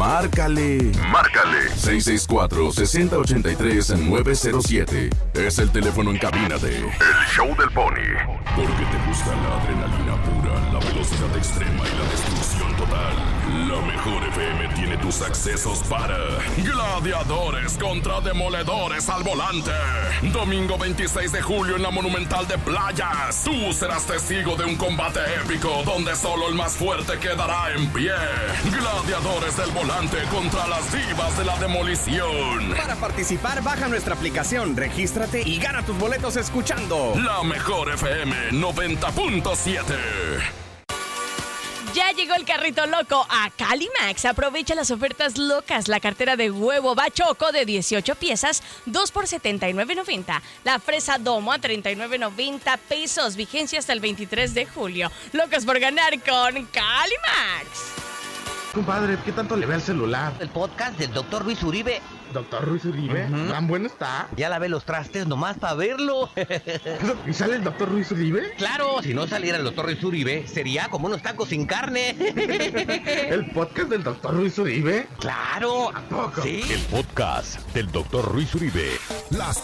Márcale. 664-6083-907. Es el teléfono en cabina de El Show del Pony. Porque te gusta la adrenalina pura, la velocidad extrema y la destrucción total. La mejor FM tiene tus accesos para Gladiadores contra Demoledores al volante. Domingo 26 de julio en la Monumental de Playas. Tú serás testigo de un combate épico donde solo el más fuerte quedará en pie. Gladiadores del volante contra las divas de la demolición. Para participar, baja nuestra aplicación, regístrate y gana tus boletos escuchando La mejor FM 90.7. Ya llegó el carrito loco a Calimax. Aprovecha las ofertas locas. La cartera de huevo Bachoco de 18 piezas, 2 por $79.90. La fresa Domo a $39.90 pesos. Vigencia hasta el 23 de julio. Locos por ganar con Calimax. Compadre, ¿qué tanto le ve al celular? El podcast del Dr. Ruiz Uribe. ¿Doctor Ruiz Uribe? ¿Tan bueno está? Ya lavé los trastes nomás para verlo. ¿Y sale el Dr. Ruiz Uribe? Claro, si no saliera el Dr. Ruiz Uribe, sería como unos tacos sin carne. ¿El podcast del Dr. Ruiz Uribe? Claro. ¿A poco? Sí. El podcast del Dr. Ruiz Uribe. Las